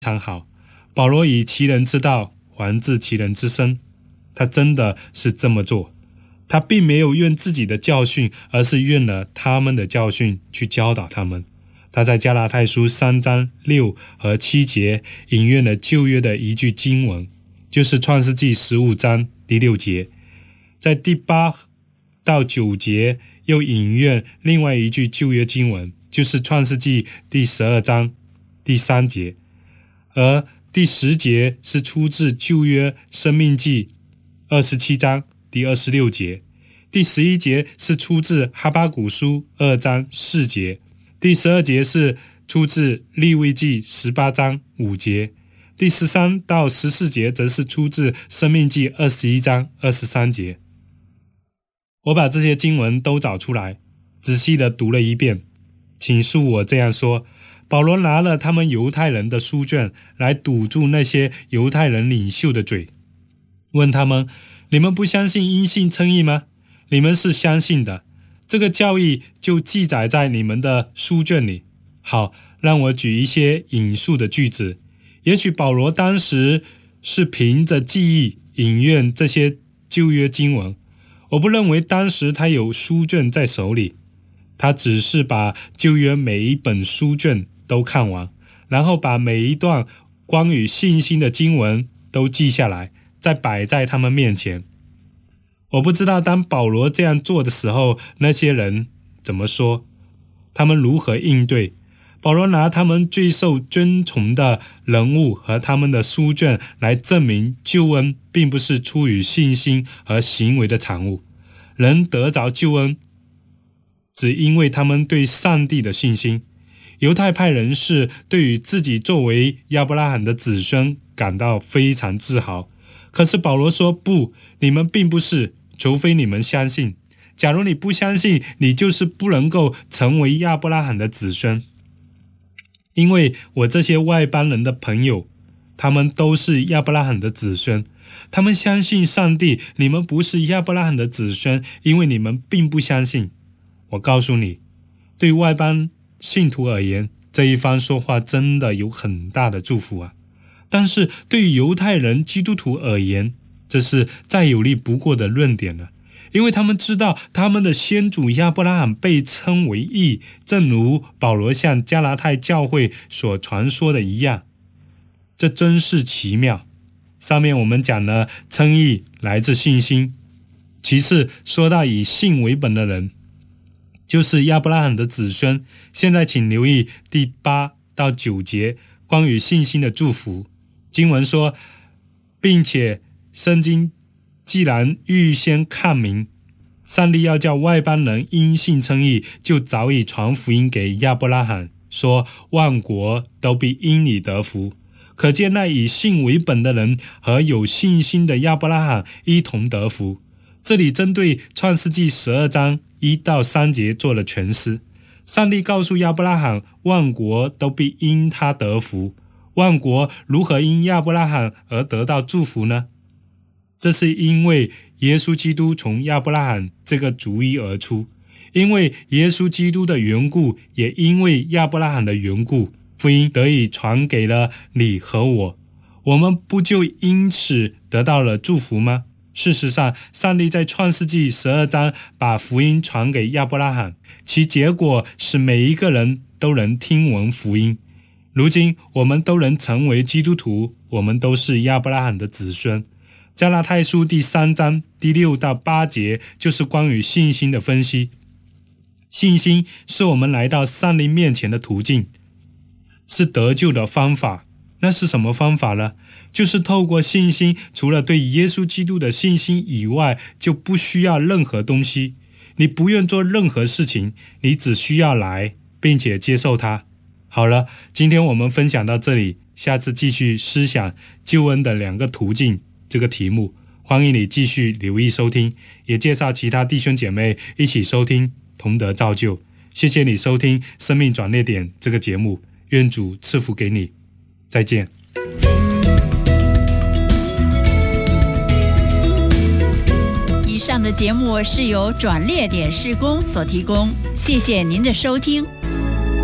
常好。保罗以其人之道还治其人之身，他真的是这么做。他并没有用自己的教训，而是用了他们的教训去教导他们。他在加拉太书3章6和7节引用了旧约的一句经文，就是创世纪15章第6节。在第8到9节又引用另外一句旧约经文，就是创世纪第12章第3节。而第10节是出自旧约申命记27章第26节，第11节是出自哈巴谷书2章4节，第12节是出自利未记18章5节，第13到14节则是出自申命记21章23节。我把这些经文都找出来，仔细地读了一遍。请恕我这样说，保罗拿了他们犹太人的书卷来堵住那些犹太人领袖的嘴，问他们：你们不相信因信称义吗？你们是相信的，这个教义就记载在你们的书卷里。好，让我举一些引述的句子。也许保罗当时是凭着记忆引用这些旧约经文，我不认为当时他有书卷在手里，他只是把旧约每一本书卷都看完，然后把每一段关于信心的经文都记下来，再摆在他们面前。我不知道当保罗这样做的时候，那些人怎么说，他们如何应对。保罗拿他们最受尊崇的人物和他们的书卷来证明救恩并不是出于信心和行为的产物，人得着救恩只因为他们对上帝的信心。犹太派人士对于自己作为亚伯拉罕的子孙感到非常自豪，可是保罗说，不，你们并不是，除非你们相信。假如你不相信，你就是不能够成为亚伯拉罕的子孙。因为我这些外邦人的朋友，他们都是亚伯拉罕的子孙，他们相信上帝。你们不是亚伯拉罕的子孙，因为你们并不相信。我告诉你，对外邦信徒而言，这一番说话真的有很大的祝福啊。但是对于犹太人基督徒而言，这是再有力不过的论点了。因为他们知道他们的先祖亚伯拉罕被称为义，正如保罗向加拉太教会所传说的一样。这真是奇妙。上面我们讲了称义来自信心，其次说到以信为本的人，就是亚伯拉罕的子孙。现在请留意第8到9节关于信心的祝福。经文说，并且圣经既然预先看明，上帝要叫外邦人因信称义，就早已传福音给亚伯拉罕，说万国都必因你得福。可见那以信为本的人和有信心的亚伯拉罕一同得福。这里针对创世纪12章1到3节做了诠释。上帝告诉亚伯拉罕，万国都必因他得福。万国如何因亚伯拉罕而得到祝福呢？这是因为耶稣基督从亚伯拉罕这个族裔而出，因为耶稣基督的缘故，也因为亚伯拉罕的缘故，福音得以传给了你和我。我们不就因此得到了祝福吗？事实上，上帝在创世纪12章把福音传给亚伯拉罕，其结果是每一个人都能听闻福音。如今我们都能成为基督徒，我们都是亚伯拉罕的子孙。加拉太书第3章第6到8节就是关于信心的分析。信心是我们来到上帝面前的途径，是得救的方法。那是什么方法呢？就是透过信心，除了对耶稣基督的信心以外，就不需要任何东西。你不用做任何事情，你只需要来，并且接受它。好了，今天我们分享到这里，下次继续思想救恩的2个途径这个题目，欢迎你继续留意收听，也介绍其他弟兄姐妹一起收听，同得造就。谢谢你收听生命转捩点这个节目，愿主赐福给你，再见。 以上的节目是由转捩点事工所提供，谢谢您的收听。